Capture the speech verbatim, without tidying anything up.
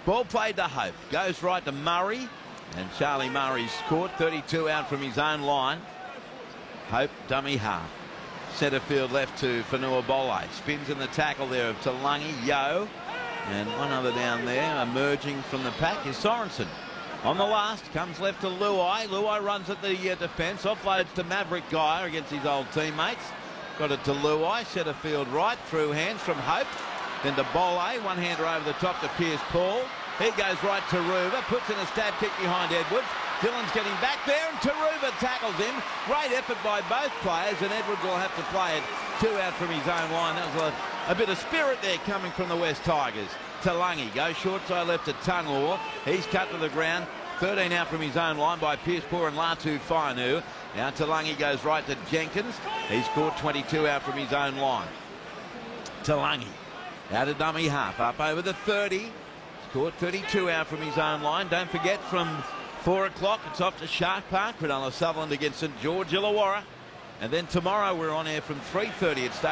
Ball played to Hope. Goes right to Murray. And Charlie Murray's caught. thirty-two out from his own line. Hope dummy half. Centre field left to Fanua Bole. Spins in the tackle there of Talangi. Yo. And one other down there. Emerging from the pack is Sorensen. On the last, comes left to Luai. Luai runs at the uh, defence. Offloads to Maverick Geyer against his old teammates. Got it to Luai. Centre field right. Through hands from Hope. Then to Bole. One-hander over the top to Pierce Paul. He goes right to Ruva. Puts in a stab kick behind Edwards. Dillon's getting back there, and Taruva tackles him. Great effort by both players, and Edwards will have to play it two out from his own line. That was a, a bit of spirit there coming from the West Tigers. Talangi goes short side left to Tunlaw. He's cut to the ground. thirteen out from his own line by Pierce Poor and Latu Fainu. Now Talangi goes right to Jenkins. He's caught twenty-two out from his own line. Talangi out of dummy half, up over the thirty. He's caught thirty-two out from his own line. Don't forget, from four o'clock, it's off to Shark Park. Cronulla Sutherland against St George Illawarra. And then tomorrow we're on air from three thirty at Stadium.